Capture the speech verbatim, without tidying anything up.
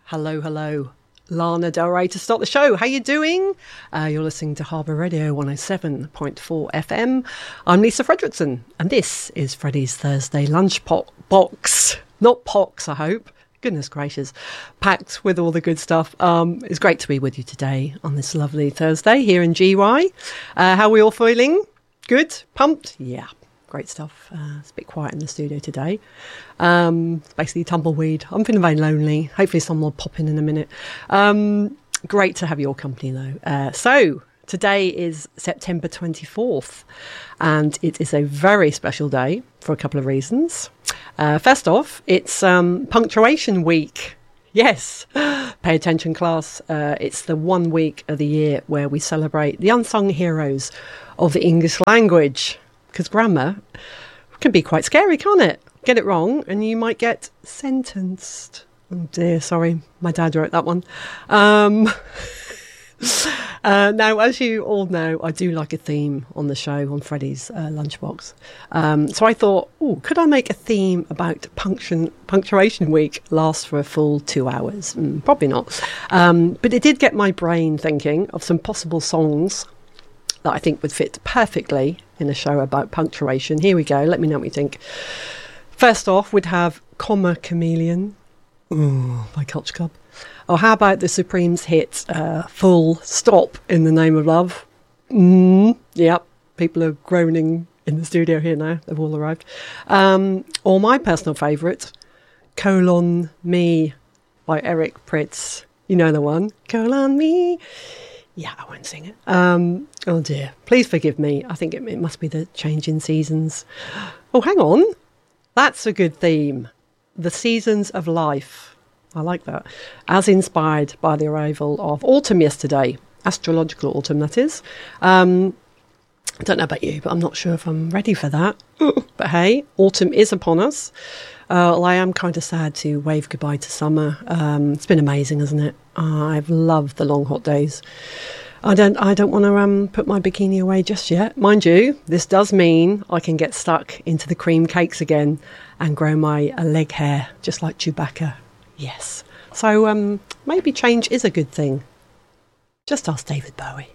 Hello, hello. Lana Del Rey to start the show. How you doing? Uh, you're listening to Harbour Radio one oh seven point four F M. I'm Lisa Fredrickson, and this is Freddie's Thursday lunch pot box. Not pox, I hope. Goodness gracious. Packed with all the good stuff. Um, it's great to be with you today on this lovely Thursday here in G Y. Uh, how are we all feeling? Good? Pumped? Yeah. Great stuff. Uh, it's a bit quiet in the studio today. Um, it's basically tumbleweed. I'm feeling very lonely. Hopefully someone will pop in in a minute. Um, great to have your company though. Uh, so today is September twenty-fourth and it is a very special day for a couple of reasons. Uh, first off, it's um, Punctuation Week. Yes, pay attention class. Uh, it's the one week of the year where we celebrate the unsung heroes of the English language. Because grammar can be quite scary, can't it? Get it wrong and you might get sentenced. Oh dear, sorry, my dad wrote that one. Um, uh, now, as you all know, I do like a theme on the show, on Freddie's uh, Lunchbox. Um, so I thought, oh, could I make a theme about punction- Punctuation Week last for a full two hours? Mm, probably not. Um, but it did get my brain thinking of some possible songs that I think would fit perfectly in a show about punctuation. Here we go. Let me know what you think. First off, we'd have Comma Chameleon Ooh, by Culture Club. Or how about the Supremes hit uh, Full Stop in the Name of Love? Mm, yep, people are groaning in the studio here now. They've all arrived. Um, or my personal favourite, Colon Me by Eric Prydz. You know the one. Colon Me. Yeah, I won't sing it. Um, oh dear. Please forgive me. I think it, it must be the change in seasons. Oh, hang on. That's a good theme. The seasons of life. I like that. As inspired by the arrival of autumn yesterday. Astrological autumn, that is. Um, I don't know about you, but I'm not sure if I'm ready for that. But hey, autumn is upon us. Uh, well, I am kind of sad to wave goodbye to summer. Um, it's been amazing, hasn't it? Uh, I've loved the long hot days. I don't I don't want to um, put my bikini away just yet. Mind you, this does mean I can get stuck into the cream cakes again and grow my uh, leg hair, just like Chewbacca. Yes. So um, maybe change is a good thing. Just ask David Bowie.